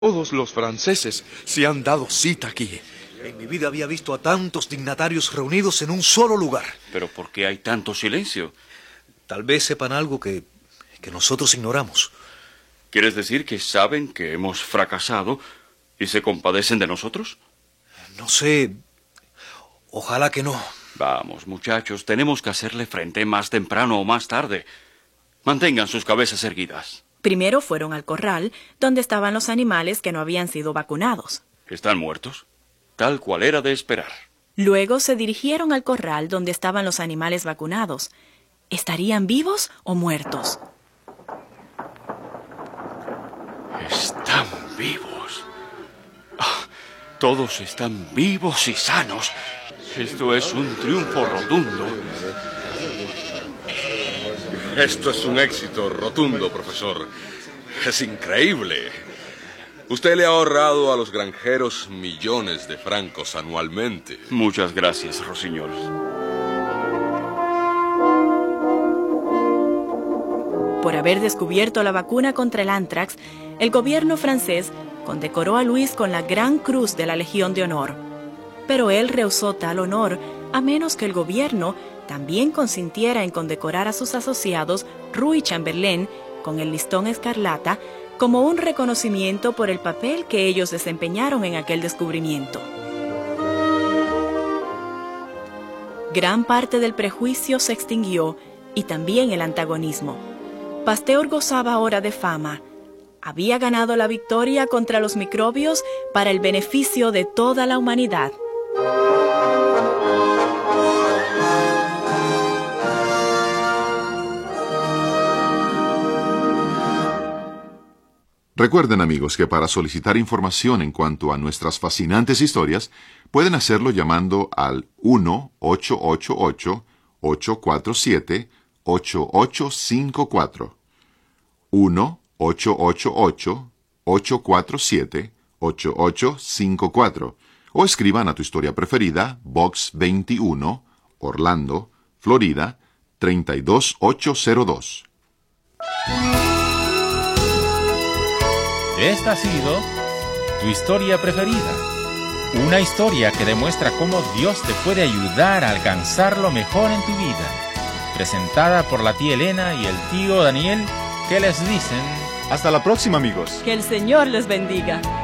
Todos los franceses se han dado cita aquí. En mi vida había visto a tantos dignatarios reunidos en un solo lugar. ¿Pero por qué hay tanto silencio? Tal vez sepan algo que nosotros ignoramos. ¿Quieres decir que saben que hemos fracasado y se compadecen de nosotros? No sé. Ojalá que no. Vamos, muchachos, tenemos que hacerle frente más temprano o más tarde. Mantengan sus cabezas erguidas. Primero fueron al corral, donde estaban los animales que no habían sido vacunados. ¿Están muertos? Tal cual era de esperar. Luego se dirigieron al corral donde estaban los animales vacunados. ¿Estarían vivos o muertos? Están vivos. Todos están vivos y sanos. Esto es un triunfo rotundo. Esto es un éxito rotundo, profesor. Es increíble. Usted le ha ahorrado a los granjeros millones de francos anualmente. Muchas gracias, Rossignol. Por haber descubierto la vacuna contra el ántrax, el gobierno francés condecoró a Luis con la Gran Cruz de la Legión de Honor. Pero él rehusó tal honor a menos que el gobierno también consintiera en condecorar a sus asociados Roux y Chamberlain con el listón escarlata como un reconocimiento por el papel que ellos desempeñaron en aquel descubrimiento. Gran parte del prejuicio se extinguió y también el antagonismo. Pasteur gozaba ahora de fama. Había ganado la victoria contra los microbios para el beneficio de toda la humanidad. Recuerden, amigos, que para solicitar información en cuanto a nuestras fascinantes historias, pueden hacerlo llamando al 1-888-847-8854. 1-888-847-8854. O escriban a tu historia preferida, Box 21, Orlando, Florida, 32802. Esta ha sido tu historia preferida. Una historia que demuestra cómo Dios te puede ayudar a alcanzar lo mejor en tu vida. Presentada por la tía Elena y el tío Daniel, que les dicen... Hasta la próxima, amigos. Que el Señor les bendiga.